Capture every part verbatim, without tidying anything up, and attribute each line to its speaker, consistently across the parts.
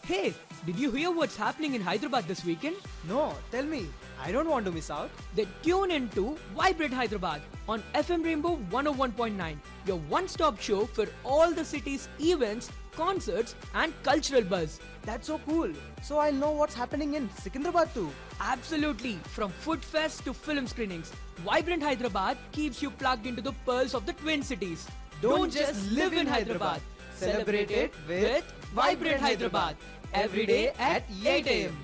Speaker 1: Hey, did you hear what's happening in Hyderabad this weekend?
Speaker 2: No, tell me. I don't want to miss out.
Speaker 1: Then tune in to Vibrate Hyderabad on F M Rainbow one oh one point nine, your one-stop show for all the city's events, concerts and cultural buzz.
Speaker 2: That's so cool. So I'll know what's happening in Secunderabad too.
Speaker 1: Absolutely, from food fest to film screenings, Vibrant Hyderabad keeps you plugged into the pearls of the Twin Cities.
Speaker 2: Don't just live in Hyderabad. Celebrate it with Vibrant Hyderabad. Every day at eight a m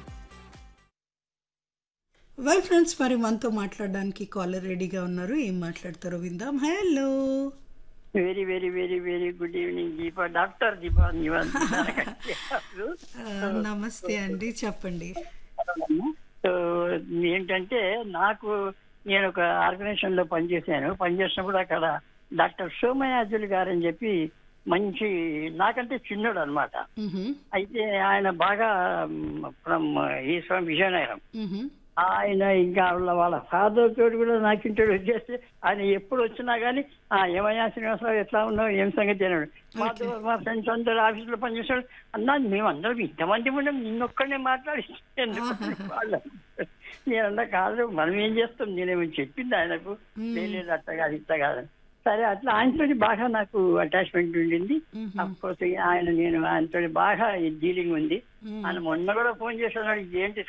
Speaker 3: well friends, మరి మనతో మాట్లాడడానికి caller రెడీగా ఉన్నారు. ఏం మాట్లాడతారో విందాం. Hello,
Speaker 4: very very very very good evening Deepa. Doctor Deepa
Speaker 3: నమస్తే అండి, చెప్పండి.
Speaker 4: సో ఏంటంటే నాకు నేను ఒక ఆర్గనైజేషన్ లో పనిచేశాను. పనిచేసినప్పుడు అక్కడ డాక్టర్ సోమయాజులు గారు అని చెప్పి మంచి, నాకంటే చిన్నోడు అనమాట. అయితే ఆయన బాగా ఫ్రమ్ ఈశ్వరం విజయనగరం. ఆయన ఇంకా వాళ్ళ ఫాదర్ తోటి కూడా నాకు ఇంటి వచ్చేస్తే ఆయన ఎప్పుడు వచ్చినా కానీ ఏమయ్యా శ్రీనివాసరావు ఎట్లా ఉన్నావు, ఏం సంగతి అన్నాడు. మాతో మా ఫ్రెండ్స్ అందరు ఆఫీసులో పనిచేస్తాడు. అన్నా మేమందరం ఇంతమంది ఉన్నాం, నిన్నొక్కడనే మాట్లాడి వాళ్ళు నేనన్నా కాదు, మనం ఏం చేస్తాం, నేనేమో చెప్పింది ఆయనకు, లేదు అట్ట కాదు ఇట్ట కాదని. సరే అట్లా ఆయనతో బాగా నాకు అటాచ్మెంట్ ఉండింది. అఫ్కోర్స్ ఆయన నేను ఆయనతో బాగా డీలింగ్ ఉంది. ఆయన మొన్న కూడా ఫోన్ చేస్తున్నాడు, ఏంటి